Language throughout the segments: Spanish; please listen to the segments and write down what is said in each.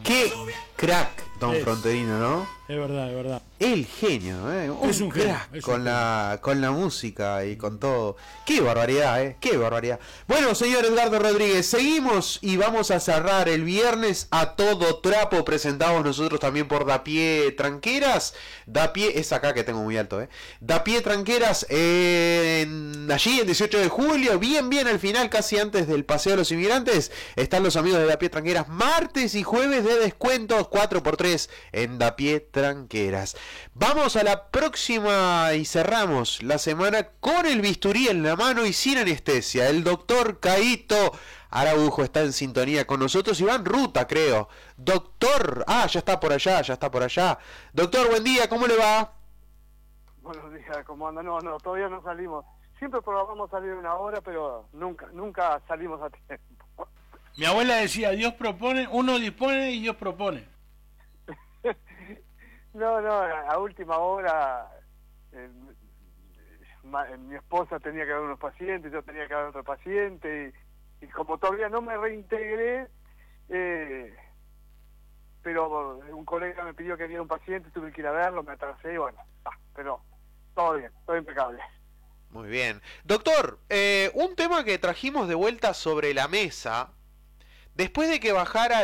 Qué crack, Don Fronterino, ¿no? Es verdad, es verdad. El genio, Es un crack genio, con la música y con todo. Qué barbaridad, qué barbaridad. Bueno, señor Edgardo Rodríguez, seguimos y vamos a cerrar el viernes a todo trapo. Presentamos nosotros también por Dapié Tranqueras. Dapié, es acá que tengo muy alto, Dapié Tranqueras, allí en 18 de julio, bien al final, casi antes del Paseo de los Inmigrantes, están los amigos de Dapié Tranqueras, martes y jueves de descuentos, 4x3 en Dapié Tranqueras. Vamos a la próxima y cerramos la semana con el bisturí en la mano y sin anestesia. El doctor Caíto Araujo está en sintonía con nosotros y va en ruta, creo. Doctor, ya está por allá. Doctor, buen día, ¿cómo le va? Buenos días, ¿cómo anda? No, todavía no salimos. Siempre programamos salir una hora, pero nunca salimos a tiempo. Mi abuela decía, Dios propone, uno dispone y Dios propone. No, a última hora mi esposa tenía que ver unos pacientes, yo tenía que ver otro paciente y como todavía no me reintegré, pero un colega me pidió que viera un paciente, tuve que ir a verlo, me atrasé y bueno, pero todo bien, todo impecable. Muy bien. Doctor, un tema que trajimos de vuelta sobre la mesa, después de que bajara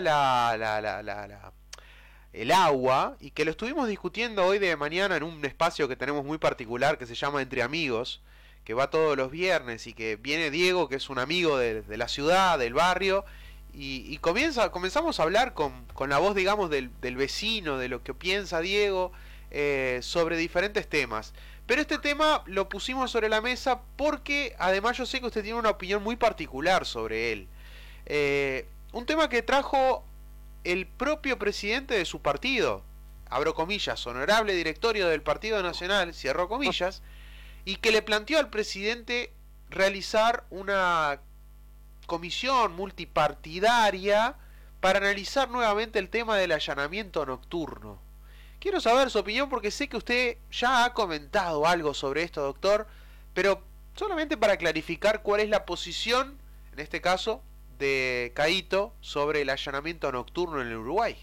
el agua, y que lo estuvimos discutiendo hoy de mañana en un espacio que tenemos muy particular que se llama Entre Amigos, que va todos los viernes, y que viene Diego, que es un amigo de la ciudad, del barrio, y comenzamos a hablar con la voz, digamos, del vecino, de lo que piensa Diego, sobre diferentes temas. Pero este tema lo pusimos sobre la mesa porque además yo sé que usted tiene una opinión muy particular sobre él. Un tema que trajo el propio presidente de su partido, abro comillas, honorable directorio del Partido Nacional, cierro comillas, y que le planteó al presidente realizar una comisión multipartidaria para analizar nuevamente el tema del allanamiento nocturno. Quiero saber su opinión porque sé que usted ya ha comentado algo sobre esto, doctor, pero solamente para clarificar cuál es la posición, en este caso, de Caíto sobre el allanamiento nocturno en el Uruguay.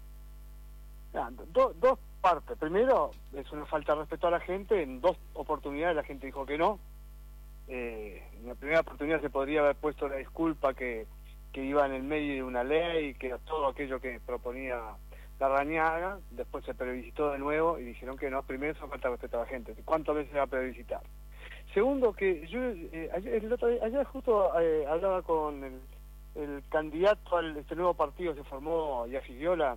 Dos partes. Primero, es una falta de respeto a la gente. En dos oportunidades la gente dijo que no. En la primera oportunidad se podría haber puesto la disculpa que iba en el medio de una ley, que era todo aquello que proponía Larrañaga. Después se previsitó de nuevo y dijeron que no. Primero, eso falta de respeto a la gente. ¿Cuántas veces se va a previsitar? Segundo, que yo ayer justo hablaba con el candidato a este nuevo partido que se formó Yafi Viola,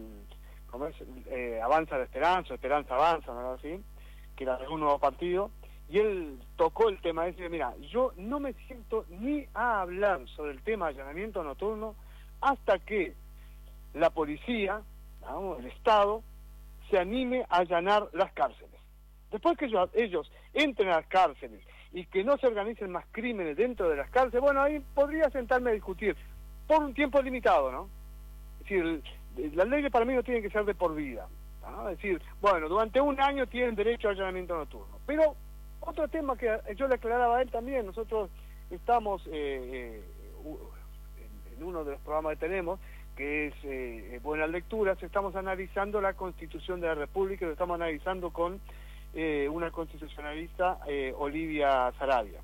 Avanza la Esperanza Avanza, ¿no? Así, que era un nuevo partido, y él tocó el tema ese. Mira, yo no me siento ni a hablar sobre el tema de allanamiento nocturno hasta que la policía, ¿no?, el Estado, se anime a allanar las cárceles. Después que ellos entren a las cárceles y que no se organicen más crímenes dentro de las cárceles, bueno, ahí podría sentarme a discutir por un tiempo limitado, ¿no? Es decir, las leyes para mí no tienen que ser de por vida, ¿no? Es decir, bueno, durante un año tienen derecho al allanamiento nocturno. Pero otro tema que yo le aclaraba a él también, nosotros estamos en uno de los programas que tenemos, que es Buenas Lecturas, estamos analizando la Constitución de la República, lo estamos analizando con una constitucionalista, Olivia Saravia.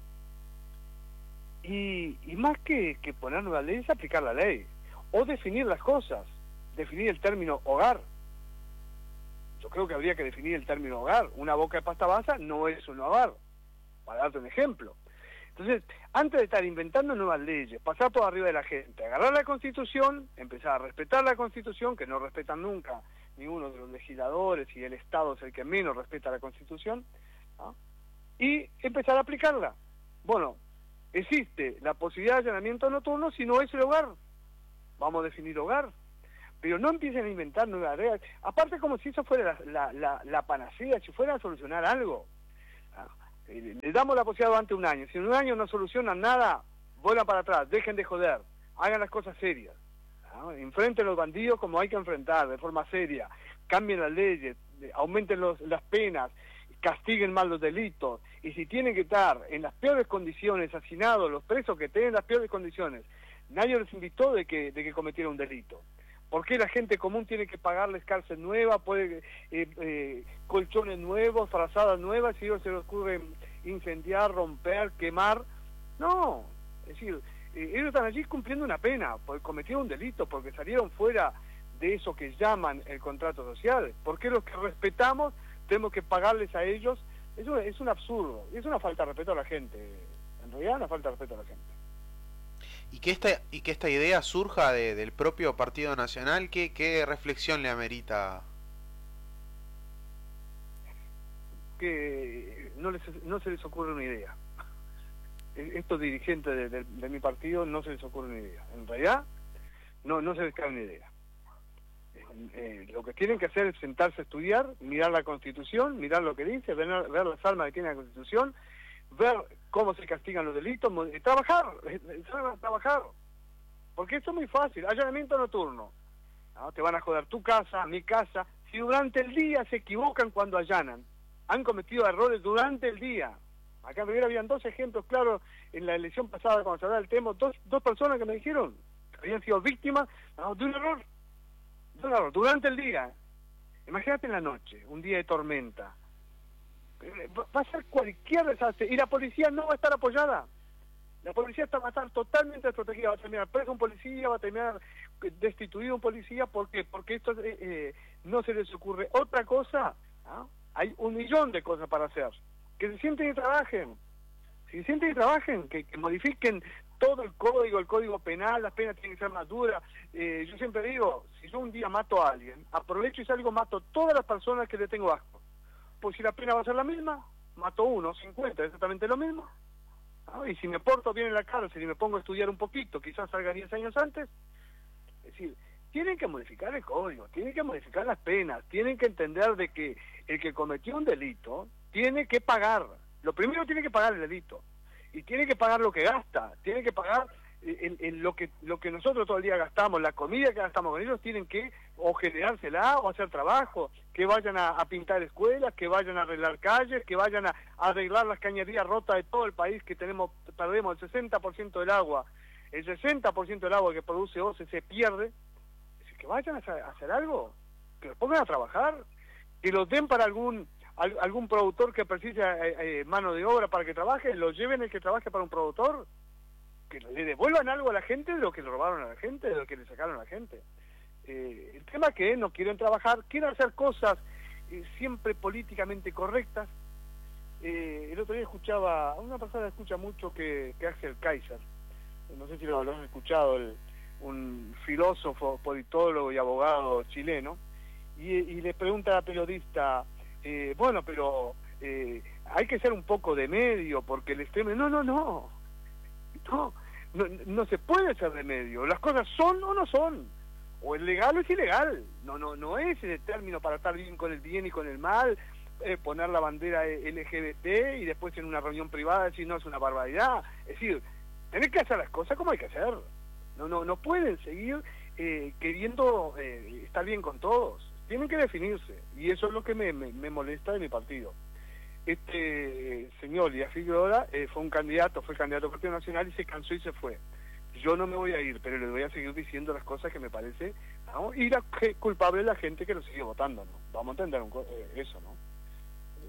Y más que poner nuevas leyes, aplicar la ley, o definir las cosas, definir el término hogar. Yo creo que habría que definir el término hogar. Una boca de pasta basa no es un hogar, para darte un ejemplo. Entonces, antes de estar inventando nuevas leyes, pasar por arriba de la gente, agarrar la Constitución, empezar a respetar la Constitución, que no respetan nunca ninguno de los legisladores, y el Estado es el que menos respeta la Constitución, ¿no?, y empezar a aplicarla. Bueno, existe la posibilidad de allanamiento nocturno si no es el hogar. Vamos a definir hogar. Pero no empiecen a inventar nuevas reglas. Aparte, como si eso fuera la panacea, si fuera a solucionar algo. Les damos la posibilidad durante un año. Si en un año no solucionan nada, vuelvan para atrás, dejen de joder, hagan las cosas serias. Enfrenten los bandidos como hay que enfrentar, de forma seria, cambien las leyes, aumenten las penas, castiguen más los delitos, y si tienen que estar en las peores condiciones, hacinados, los presos que estén en las peores condiciones, nadie les invitó de que cometiera un delito. ¿Por qué la gente común tiene que pagarles cárcel nueva, colchones nuevos, frazadas nuevas, y a ellos se les ocurre incendiar, romper, quemar? No, es decir, ellos están allí cumpliendo una pena, porque cometieron un delito, porque salieron fuera de eso que llaman el contrato social. ¿Por qué los que respetamos tenemos que pagarles a ellos? Eso es un absurdo, y es una falta de respeto a la gente, en realidad una falta de respeto a la gente. Y que esta idea surja del propio Partido Nacional, ¿qué reflexión le amerita? Que no se les ocurre una idea. Estos dirigentes de mi partido no se les ocurre una idea. En realidad, no se les cae una idea. Lo que tienen que hacer es sentarse a estudiar, mirar la Constitución, mirar lo que dice, ver las armas que tiene la Constitución, ver cómo se castigan los delitos, trabajar, porque esto es muy fácil. Allanamiento nocturno, ¿no? Te van a joder tu casa, mi casa. Si durante el día se equivocan cuando allanan, han cometido errores durante el día. Acá en Rivera habían 2 ejemplos claros en la elección pasada cuando se hablaba del tema, dos personas que me dijeron que habían sido víctimas, ¿no?, de un error durante el día. Imagínate en la noche, un día de tormenta. Va a ser cualquier desastre y la policía no va a estar apoyada. La policía va a estar totalmente desprotegida, va a terminar preso un policía, va a terminar destituido un policía. ¿Por qué? Porque esto no se les ocurre otra cosa, ¿no? Hay 1.000.000 de cosas para hacer. Que se sienten y trabajen. Si se sienten y trabajen, que modifiquen todo el código penal, las penas tienen que ser más duras. Yo siempre digo, si yo un día mato a alguien, aprovecho y salgo, mato a todas las personas que le tengo asco. Pues si la pena va a ser la misma, mato 1, 50, exactamente lo mismo. ¿No? Y si me porto bien en la cárcel y me pongo a estudiar un poquito, quizás salga 10 años antes. Es decir, tienen que modificar el código, tienen que modificar las penas, tienen que entender de que el que cometió un delito tiene que pagar. Lo primero tiene que pagar el delito. Y tiene que pagar lo que gasta, tiene que pagar lo que nosotros todo el día gastamos, la comida que gastamos con ellos, tienen que o generársela o hacer trabajo, que vayan a pintar escuelas, que vayan a arreglar calles, que vayan a arreglar las cañerías rotas de todo el país, que perdemos el 60% del agua, el 60% del agua que produce OCE se pierde. Es decir, que vayan a hacer algo, que los pongan a trabajar, que los den para algún productor que precise mano de obra para que trabaje, lo lleven el que trabaje para un productor, que le devuelvan algo a la gente de lo que le robaron a la gente, de lo que le sacaron a la gente. El tema es que no quieren trabajar, quieren hacer cosas siempre políticamente correctas. El otro día escuchaba, una persona escucha mucho que Axel Kaiser, no sé si lo han escuchado, un filósofo, politólogo y abogado chileno, y le pregunta a la periodista, bueno, pero hay que ser un poco de medio, porque el extremo... No se puede ser de medio. Las cosas son o no son. O es legal o es ilegal. No es ese término para estar bien con el bien y con el mal, poner la bandera LGBT y después en una reunión privada decir no, es una barbaridad. Es decir, tenés que hacer las cosas como hay que hacer. No pueden seguir queriendo estar bien con todos. Tienen que definirse. Y eso es lo que me molesta de mi partido. Este señor Díaz Figueroa fue candidato al Partido Nacional y se cansó y se fue. Yo no me voy a ir, pero le voy a seguir diciendo las cosas que me parece, ¿no? Y la culpable es la gente que lo sigue votando, ¿no? Vamos a entender eso, ¿no?